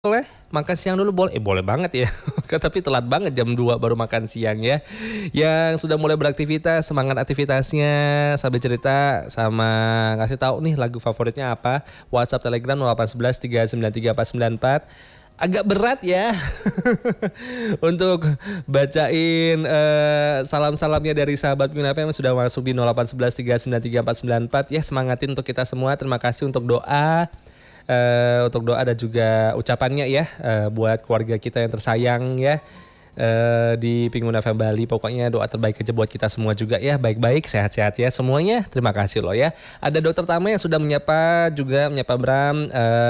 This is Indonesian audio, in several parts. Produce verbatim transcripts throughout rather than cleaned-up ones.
Boleh, makan siang dulu boleh? Eh boleh banget ya, tapi telat banget jam dua baru makan siang ya. Yang sudah mulai beraktivitas, semangat aktivitasnya, sambil cerita sama ngasih tahu nih lagu favoritnya apa. WhatsApp Telegram nol delapan satu satu tiga sembilan tiga empat sembilan empat. Agak berat ya untuk bacain uh, salam-salamnya dari sahabat Queen F M yang sudah masuk di nol delapan satu satu tiga sembilan tiga empat sembilan empat. Ya, semangatin untuk kita semua. Terima kasih untuk doa. Uh, untuk doa dan juga ucapannya ya, uh, buat keluarga kita yang tersayang ya, uh, di Pengguna F M Bali. Pokoknya doa terbaik aja buat kita semua juga ya, baik-baik, sehat-sehat ya semuanya. Terima kasih loh ya. Ada dokter Tama yang sudah menyapa juga, menyapa Bram. uh,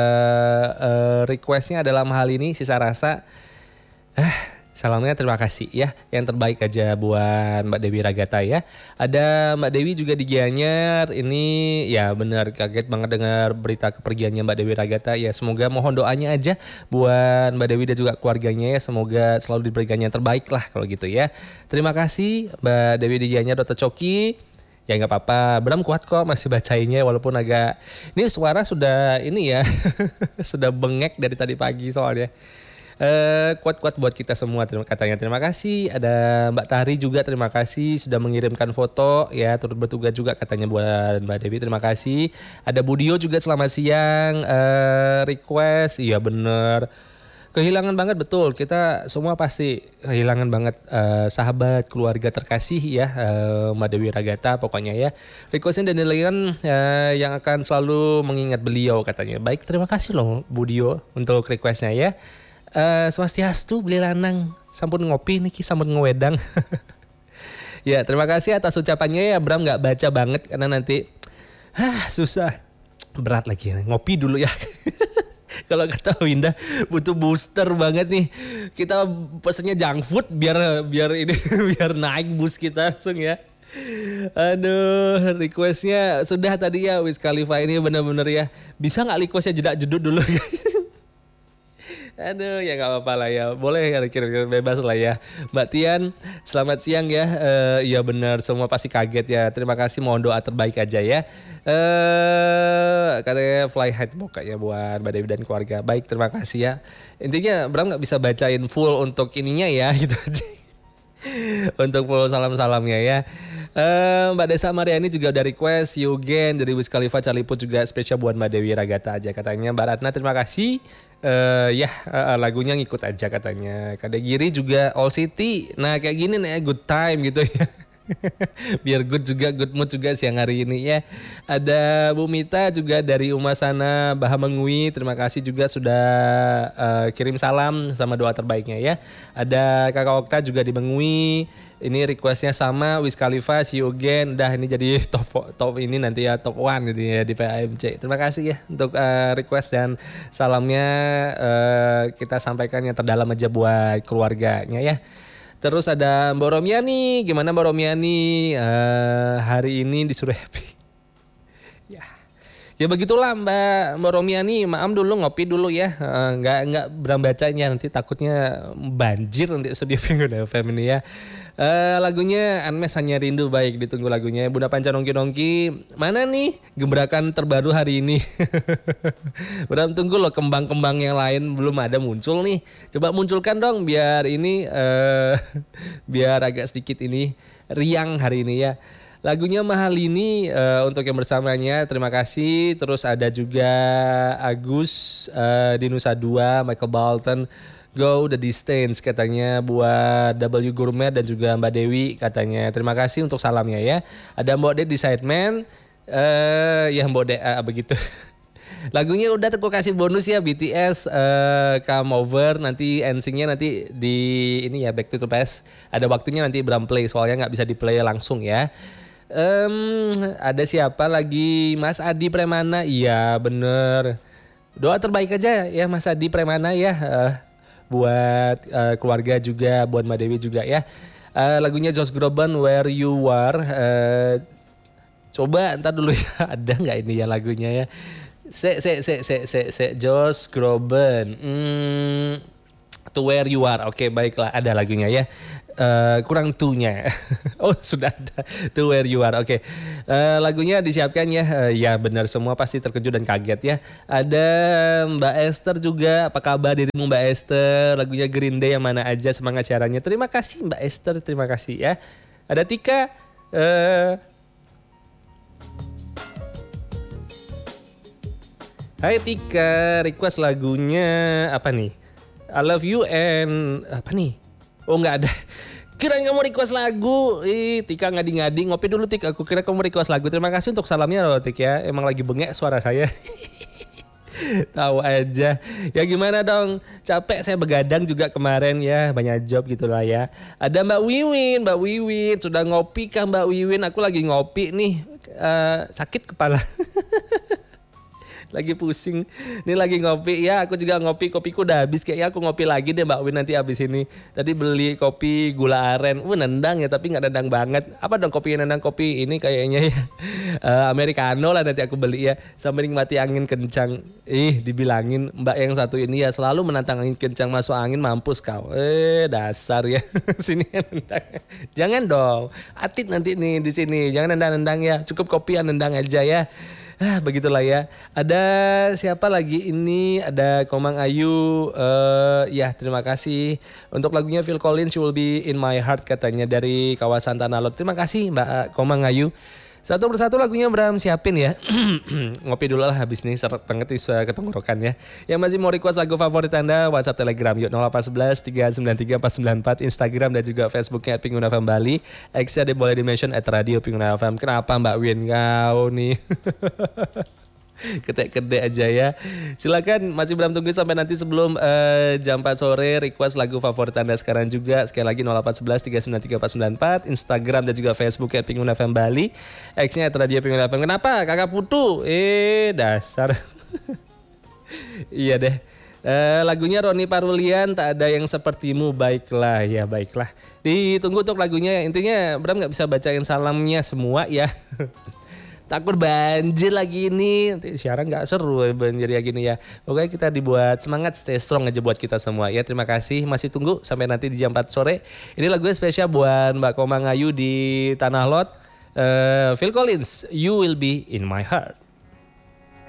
uh, requestnya dalam hal ini sisa rasa. Ah, salamnya terima kasih ya. Yang terbaik aja buat Mbak Dewi Ragata ya. Ada Mbak Dewi juga di Gianyar. Ini ya benar kaget banget dengar berita kepergiannya Mbak Dewi Ragata ya. Semoga mohon doanya aja buat Mbak Dewi dan juga keluarganya ya. Semoga selalu diberikan yang terbaik lah kalau gitu ya. Terima kasih Mbak Dewi di Gianyar, dokter Coki. Ya nggak apa-apa, Bram kuat kok masih bacainnya walaupun agak ini suara sudah ini ya sudah bengek dari tadi pagi soalnya. Uh, kuat-kuat buat kita semua, terima katanya terima kasih. Ada Mbak Tari juga terima kasih sudah mengirimkan foto ya, turut bertugas juga katanya buat Mbak Dewi, terima kasih. Ada Budio juga selamat siang, uh, request iya bener, kehilangan banget betul, kita semua pasti kehilangan banget uh, sahabat keluarga terkasih ya, uh, Mbak Dewi Ragata pokoknya ya. Requestnya dan nilaian uh, yang akan selalu mengingat beliau katanya. Baik, terima kasih loh Budio untuk requestnya ya. Uh, swastiastu beli lanang sampun ngopi niki sampun ngewedang. Ya terima kasih atas ucapannya ya. Bram nggak baca banget karena nanti hah susah, berat lagi ngopi dulu ya. Kalau kata Winda butuh booster banget nih, kita pesennya junk food biar biar ini biar naik bus kita langsung ya. Aduh, requestnya sudah tadi ya. Wiz Khalifa ini benar-benar ya, bisa nggak requestnya jeda jedut dulu. Aduh ya gak apa-apa lah ya, boleh ya kira-kira bebas lah ya. Mbak Tian selamat siang ya. uh, Iya benar, semua pasti kaget ya. Terima kasih, mohon doa terbaik aja ya. uh, Katanya fly high pokoknya buat Mbak Dewi dan keluarga. Baik, terima kasih ya. Intinya Bram gak bisa bacain full untuk ininya ya gitu aja. Untuk full salam-salamnya ya. Uh, Mbak Desa Mariani juga udah request Yugen dari Wiz Khalifa Caliput juga spesial buat Mbak Dewi Ragata aja katanya. Mbak Ratna terima kasih. Uh, ya uh, lagunya ngikut aja katanya. Kadegiri juga All City. Nah kayak gini nih good time gitu ya. Biar good juga, good mood juga siang hari ini ya. Ada Bu Mita juga dari Umasana Bahamengui. Terima kasih juga sudah uh, kirim salam sama doa terbaiknya ya. Ada Kakak Okta juga di Bengui. Ini requestnya sama Wiz Khalifa, see you again. Dah ini jadi top top ini nanti ya, top one gitu ya di P A M C. Terima kasih ya untuk uh, request dan salamnya, uh, kita sampaikan yang terdalam aja buat keluarganya ya. Terus ada Mbak Romiani, gimana Mbak Romiani? Uh, hari ini disuruh happy. Ya, ya begitulah Mbak Mbak Romiani. Maaf dulu ngopi dulu ya. Uh, nggak nggak berang bacanya nanti takutnya banjir nanti studio Pengguna F M ini ya. Uh, lagunya Anmes Hanya Rindu, baik ditunggu lagunya. Bunda Panca Nongki-Nongki, mana nih gebrakan terbaru hari ini? Udah tunggu loh, kembang-kembang yang lain belum ada muncul nih. Coba munculkan dong biar ini uh, biar agak sedikit ini riang hari ini ya. Lagunya Mahal ini uh, untuk yang bersamanya terima kasih. Terus ada juga Agus uh, di Nusa Dua, Michael Balton Go the Distance katanya buat W Gourmet dan juga Mbak Dewi katanya. Terima kasih untuk salamnya ya. Ada Mbok De di Sideman. Eh uh, ya Mbok De uh, begitu. Lagunya udah aku kasih bonus ya B T S uh, Come Over, nanti endingnya nanti di ini ya Back to the Past. Ada waktunya nanti Bram play soalnya nggak bisa di play langsung ya. Um, ada siapa lagi? Mas Adi Premana. Iya bener. Doa terbaik aja ya Mas Adi Premana ya. Uh, buat uh, keluarga juga, buat Mbak Dewi juga ya. Uh, lagunya Josh Groban Where You Are. Uh, coba entar dulu ya, ada nggak ini ya lagunya ya? Se se se se se se Josh Groban. Hmm, To Where You Are. Oke, baiklah, ada lagunya ya. Uh, kurang tunya. Oh, sudah ada. To Where You Are. Oke. Uh, lagunya disiapkan ya. Uh, ya benar, semua pasti terkejut dan kaget ya. Ada Mbak Esther juga. Apa kabar dirimu Mbak Esther? Lagunya Green Day yang mana aja, semangat siarannya. Terima kasih Mbak Esther, terima kasih ya. Ada Tika. Uh, Hai Tika, request lagunya apa nih? I Love You and apa nih? Oh nggak ada. Kirain kamu request lagu. Ih, Tika ngadi-ngadi. Ngopi dulu Tik. Aku kira kamu request lagu. Terima kasih untuk salamnya loh Tik ya. Emang lagi bengek suara saya. Tahu aja. Ya gimana dong? Capek saya begadang juga kemarin ya. Banyak job gitulah ya. Ada Mbak Wiwin. Mbak Wiwin sudah ngopi kah Mbak Wiwin? Aku lagi ngopi nih. Uh, sakit kepala. Lagi pusing, ini lagi ngopi ya, aku juga ngopi, kopiku udah habis, kayaknya aku ngopi lagi deh Mbak Win nanti habis ini. Tadi beli kopi gula aren, uh nendang ya tapi nggak nendang banget. Apa dong kopi yang nendang, kopi ini kayaknya ya uh, americano lah nanti aku beli ya, sambil nikmati angin kencang. Ih dibilangin Mbak yang satu ini ya selalu menantang angin kencang, masuk angin mampus kau. Eh dasar ya, sini nendang. Jangan dong, atit nanti nih di sini, jangan nendang-nendang ya, cukup kopi yang nendang aja ya. Ah, begitulah ya. Ada siapa lagi ini? Ada Komang Ayu. Uh, ya, terima kasih. Untuk lagunya Phil Collins, You Will Be In My Heart katanya dari kawasan Tanah Lot. Terima kasih Mbak Komang Ayu. Satu persatu lagunya Bram siapin ya. Ngopi dulu lah habis ini, seret banget isu ketenggorokan ya. Yang masih mau request lagu favorit Anda, WhatsApp Telegram yuk nol delapan satu satu tiga sembilan tiga empat sembilan empat, Instagram dan juga Facebooknya at Pingun F M Bali. X-nya ada boleh di-mention at Radio Pingun F M. Kenapa Mbak Win kau nih? Ketek-ketek aja ya. Silakan masih Bram tunggu sampai nanti sebelum uh, jam empat sore request lagu favorit Anda sekarang juga. Sekali lagi nol delapan satu satu tiga sembilan tiga empat sembilan empat, Instagram dan juga Facebook at Pingun F M Bali. X-nya at Radio Pingun F M. Kenapa kakak putu? Eh dasar. Iya deh. Uh, lagunya Roni Parulian, Tak Ada Yang Sepertimu. Baiklah ya, baiklah. Ditunggu untuk lagunya. Intinya Bram gak bisa bacain salamnya semua ya. Takut banjir lagi ini, nanti siaran gak seru banjir ya gini ya. Pokoknya kita dibuat semangat, stay strong aja buat kita semua ya. Terima kasih, masih tunggu sampai nanti di jam empat sore. Ini lagunya spesial buat Mbak Komang Ayu di Tanah Lot. uh, Phil Collins, You Will Be In My Heart.